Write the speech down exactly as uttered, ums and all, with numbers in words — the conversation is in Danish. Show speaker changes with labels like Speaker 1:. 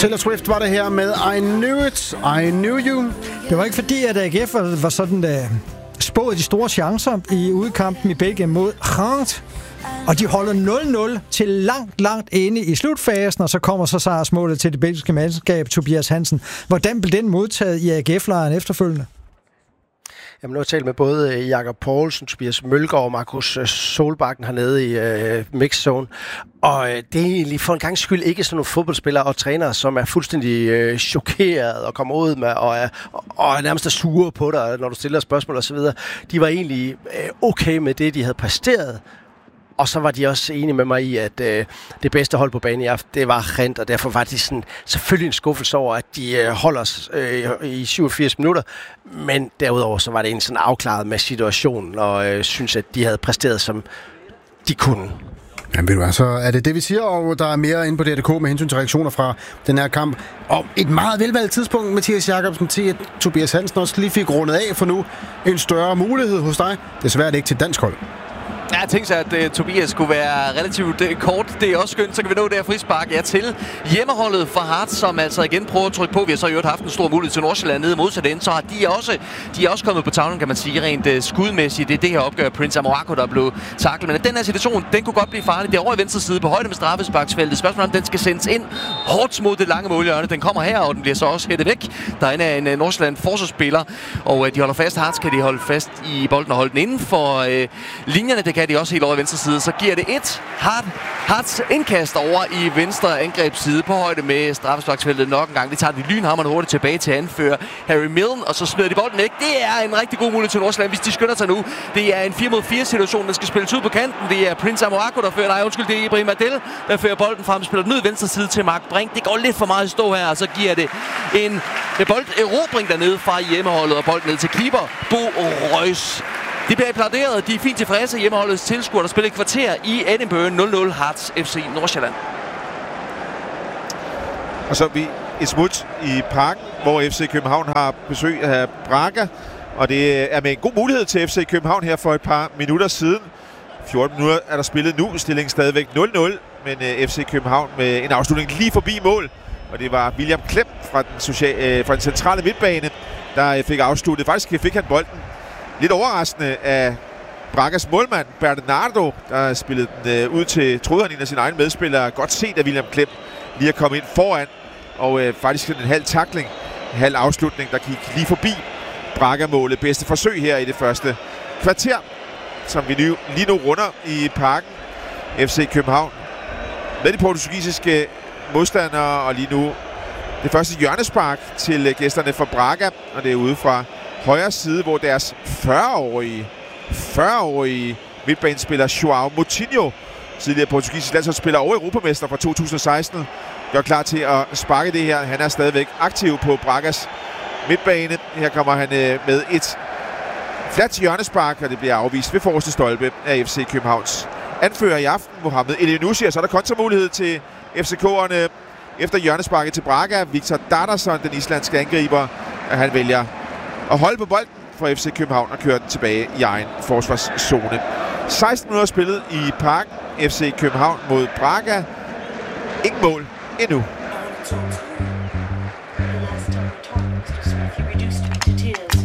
Speaker 1: Taylor Swift var det her med I Knew It, I Knew You.
Speaker 2: Det var ikke fordi, at A G F var, var sådan uh, spået de store chancer i udkampen i Belgien mod Reims. Og de holder nul nul til langt, langt inde i slutfasen, og så kommer så sejrsmålet til det belgiske mandskab, Tobias Hansen. Hvordan blev den modtaget i A G F-lejren efterfølgende?
Speaker 3: Jamen, nu har jeg talt med både Jakob Poulsen, Tobias Mølgaard og Markus Solbakken hernede i øh, mixzone. Og øh, det er egentlig for en gang skyld ikke sådan nogle fodboldspillere og trænere, som er fuldstændig øh, chokeret og kommer ud med og er, og er nærmest er sure på dig, når du stiller spørgsmål osv. De var egentlig øh, okay med det, de havde præsteret. Og så var de også enige med mig i, at øh, det bedste hold på banen i aften, det var Gent, og derfor var de sådan, selvfølgelig en skuffelse over, at de øh, holder øh, i syvogfirs minutter. Men derudover så var det en sådan afklaret med situationen, og øh, synes, at de havde præsteret, som de kunne.
Speaker 1: Jamen ved du hvad, så er det det, vi siger, og der er mere inde på D R punktum d k med hensyn til reaktioner fra den her kamp. Og et meget velvalgt tidspunkt, Mathias Jacobsen, til at Tobias Hansen også lige fik rundet af, for nu en større mulighed hos dig. Desværre er det ikke til dansk hold.
Speaker 4: Ja, jeg tænkte sig, at uh, Tobias skulle være relativt uh, kort. Det er også skønt, så kan vi nå det her frispark. Ja, til hjemmeholdet for Hearts, som altså igen prøver at trykke på. Vi har så jo haft en stor mulighed til Nordsjælland nede modsat ende. Så har de også, de er også kommet på tavlen, kan man sige, rent uh, skudmæssigt. Det er det her opgør, Prince Amoako, der blev taklet. Men den her situation, den kunne godt blive farlig. Det er over i venstre side på højde med straffesparksfeltet. Spørgsmålet om den skal sendes ind hårdt mod det lange målhjørne. Den kommer her, og den bliver så også hættet væk. Derinde er en uh, Nordsjælland forsvarsspiller, og uh, de holder fast. Hearts kan de holde fast i bolden og holde den inden for uh, linjerne. Det kan de også helt over i venstre side. Så giver det et hard, Hearts indkast over i venstre angrebsside på højde med straffesparksfeltet nok en gang. Det tager de lynhammerne hurtigt tilbage til anfører Harry Milne, og så smider de bolden væk. Det er en rigtig god mulighed til Nordsjælland, hvis de skynder sig nu. Det er en fire mod fire situation, der skal spilles ud på kanten. Det er Prince Amoako, der fører, nej undskyld, det er Ibrahim Adel, der fører bolden frem, spiller den ud venstre side til Mark Brink. Det går lidt for meget i stå her, og så giver det en bolderobring dernede fra hjemmeholdet, og bolden ned til keeper Bo Reus. De bliver applauderet. De er fint tilfredse hjemmeholdets tilskuere, der spiller et kvarter i Edinburgh. nul nul Hearts F C Nordsjælland.
Speaker 5: Og så er vi et smut i parken, hvor F C København har besøg af Braga. Og det er med en god mulighed til F C København her for et par minutter siden. fjorten minutter er der spillet nu. Stillingen stadigvæk nul nul. Men F C København med en afslutning lige forbi mål. Og det var William Klem fra den, social, fra den centrale midtbane, der fik afsluttet. Faktisk fik han bolden lidt overraskende af Bragas målmand, Bernardo, der spillede den øh, ud til, troede han en af sine egne medspillere. Godt set af William Klem lige at komme ind foran, og øh, faktisk en halv tackling, en halv afslutning, der gik lige forbi Braga-målet. Bedste forsøg her i det første kvarter, som vi nu, lige nu runder i parken. F C København med de portugisiske modstandere, og lige nu det første hjørnespark til gæsterne for Braga, og det er ude fra højre side, hvor deres fyrre-årige, fyrre-årige midtbanespiller João Moutinho, tidligere portugisisk landsholdsspiller og europamester fra to tusind og seksten, gør klar til at sparke det her. Han er stadigvæk aktiv på Bragas midtbane. Her kommer han øh, med et fladt hjørnespark, og det bliver afvist ved forreste stolpe af F C Københavns anfører i aften, Mohamed Elyounoussi. Og så er der kontramulighed til F C K'erne efter hjørnesparket til Braga. Victor Dardarsson, den islandske angriber, at han vælger at holde på bolden for F C København og køre den tilbage i egen forsvarszone. seksten minutter spillet i parken. F C København mod Braga. Ingen mål endnu.